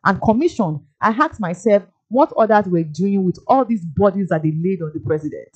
and commissioned, I asked myself what others were doing with all these bodies that they laid on the president.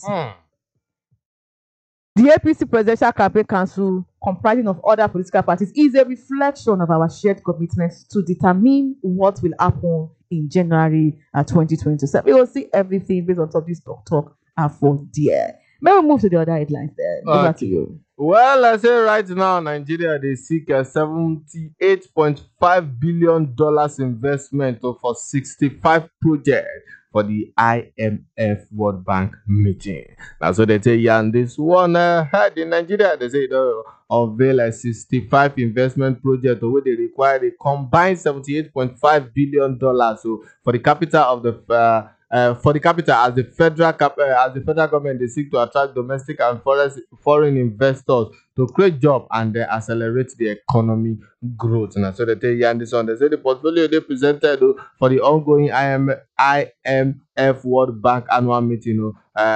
The APC Presidential Campaign Council, comprising of other political parties, is a reflection of our shared commitment to determine what will happen in January 2027. We will see everything based on top of this talk for there. May we move to the other headlines then? Over to you. Well, I say right now, Nigeria, they seek a $78.5 billion investment for 65 projects for the IMF World Bank meeting. Now, so they say, yeah, and this one had in Nigeria, they say they'll unveil a 65 investment project where they require a combined $78.5 billion. So for the capital of the for the capital, as the federal government, they seek to attract domestic and foreign investors to create jobs and accelerate the economy growth. And so they tell you and this one, they say the portfolio they presented for the ongoing IMF World Bank annual meeting,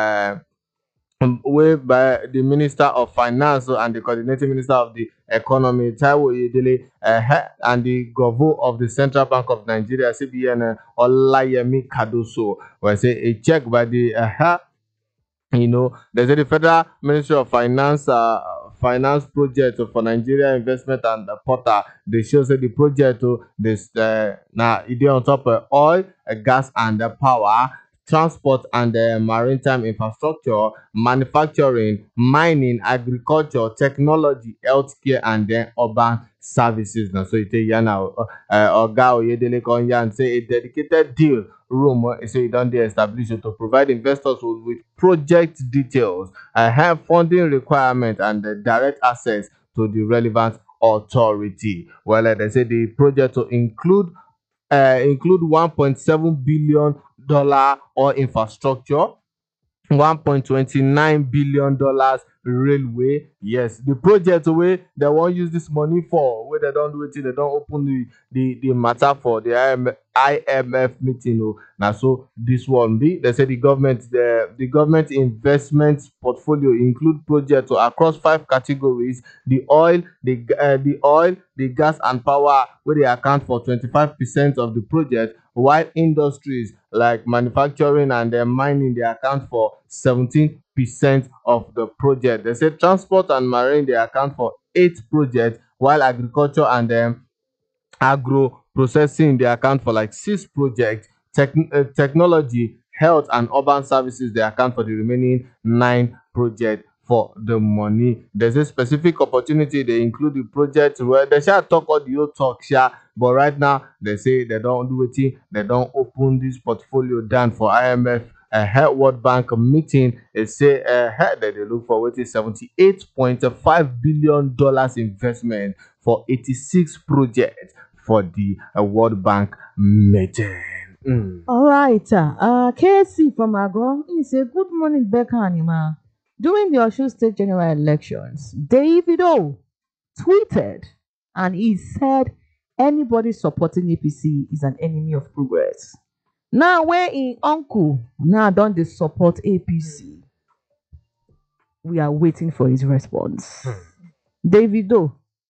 whereby the Minister of Finance and the Coordinating Minister of the Economy, Taiwo Oyedele, and the Governor of the Central Bank of Nigeria, CBN, Olayemi Kadoso, where say a check by the they say the Federal Ministry of Finance finance project for Nigeria Investment and Portal. They show say the project this now it on top of oil, gas and power, transport and maritime infrastructure, manufacturing, mining, agriculture, technology, healthcare, and then urban services. Now, so it now Oga Oyedele Konyan say a dedicated deal room say it done dey established to provide investors with project details, have funding requirement, and direct access to the relevant authority. Well, they say the project to include $1.7 billion oil infrastructure, $1.29 billion railway. Yes, the project where they won't use this money for, where they don't do it, they don't open the matter for the IMF meeting. Now, so this one be they say the government investment portfolio include projects across 5 categories: the oil, the gas and power, where they account for 25% of the project, while industries like manufacturing and mining they account for 17% of the project. They say transport and marine they account for 8 projects, while agriculture and agro processing they account for like 6 projects. Technology, health and urban services they account for the remaining 9 projects. For the money, there's a specific opportunity. They include the project where they shall talk all the old talk, but right now they say they don't do it. They don't open this portfolio down for IMF World Bank meeting. They say that they look for $78.5 billion investment for 86 projects for the World Bank meeting. All right. KC from Ago, he said, good morning, Becca Anima. During the Osun State general elections, Davido tweeted and he said, anybody supporting APC is an enemy of progress. Now, where in uncle now don't they support APC? We are waiting for his response. Davido,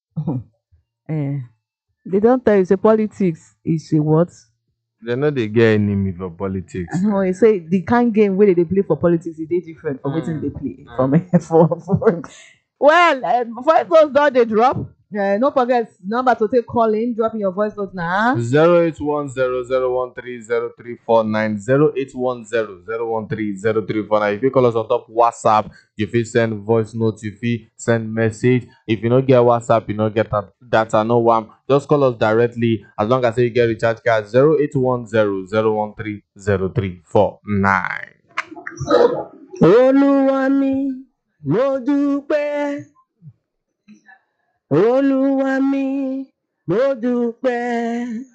they don't tell you say politics is a what? They know they get enemy for politics. No, he say the kind game where they play for politics is different from what they play for. Well, voice notes don't they drop? No forget number to take call in, drop in your voice note now. 0810-013-0349 0810-013-0349. If you call us on top WhatsApp, you fit send voice notes, you fit send message. If you don't get WhatsApp, you don't get data, no one. Just call us directly as long as you get recharge card 0810-013-0349. Olúwa mi, mo dúpẹ́. Olúwa mi, mo dúpẹ́.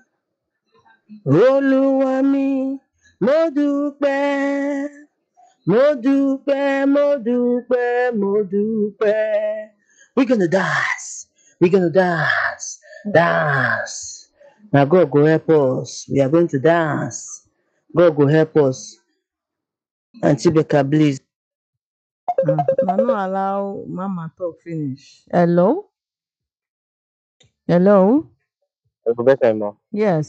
Olúwa mi, mo dúpẹ́. Mo dúpẹ́, mo dúpẹ́, mo dúpẹ́. We're gonna dance. We're gonna dance. Dance. Now God go help us. We are going to dance. God go help us. Auntie Becca, please. I no allow Mama talk finish. Hello? Hello? Becca, Yes.